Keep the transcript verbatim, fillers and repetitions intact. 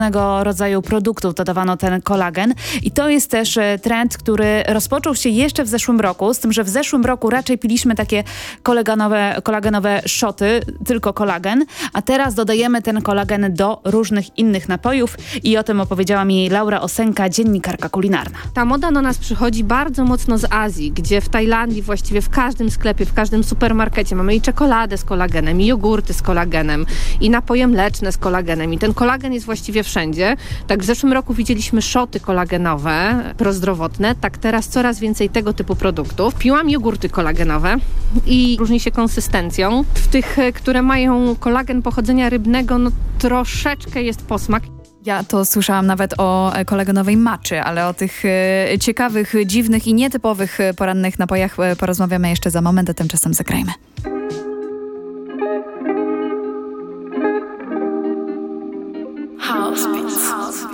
różnego rodzaju produktów dodawano ten kolagen i to jest też trend, który rozpoczął się jeszcze w zeszłym roku, z tym, że w zeszłym roku raczej piliśmy takie kolagenowe, kolagenowe szoty, tylko kolagen, a teraz dodajemy ten kolagen do różnych innych napojów i o tym opowiedziała mi Laura Osenka, dziennikarka kulinarna. Ta moda do nas przychodzi bardzo mocno z Azji, gdzie w Tajlandii właściwie w każdym sklepie, w każdym supermarkecie mamy i czekoladę z kolagenem, i jogurty z kolagenem, i napoje mleczne z kolagenem. I ten kolagen jest właściwie wszędzie. Tak w zeszłym roku widzieliśmy szoty kolagenowe, prozdrowotne, tak teraz coraz więcej tego typu produktów. Piłam jogurty kolagenowe i różni się konsystencją. W tych, które mają kolagen pochodzenia rybnego, no troszeczkę jest posmak. Ja to słyszałam nawet o kolagenowej matczy, ale o tych e, ciekawych, dziwnych i nietypowych porannych napojach e, porozmawiamy jeszcze za moment, a tymczasem zagrajmy. House Beats.